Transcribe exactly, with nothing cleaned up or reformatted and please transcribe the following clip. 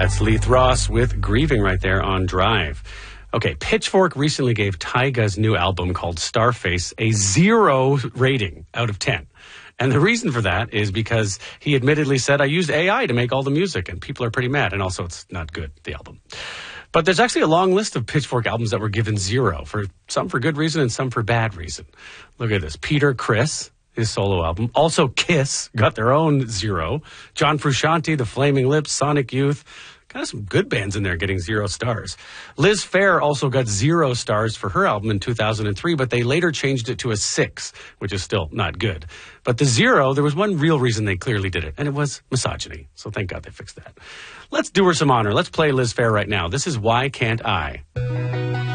That's Leith Ross with Grieving right there on Drive. Okay, Pitchfork recently gave Tyga's new album called Starface a zero rating out of ten. And the reason for that is because he admittedly said, I used A I to make all the music, and people are pretty mad. And also, it's not good, the album. But there's actually a long list of Pitchfork albums that were given zero, for some for good reason and some for bad reason. Look at this. Peter Criss, his solo album. Also Kiss got their own zero. John Frusciante, The Flaming Lips, Sonic Youth. Kind of some good bands in there getting zero stars. Liz Phair also got zero stars for her album in two thousand three, but they later changed it to a six, which is still not good. But the zero, there was one real reason they clearly did it, and it was misogyny. So thank God they fixed that. Let's do her some honor. Let's play Liz Phair right now. This is Why Can't I?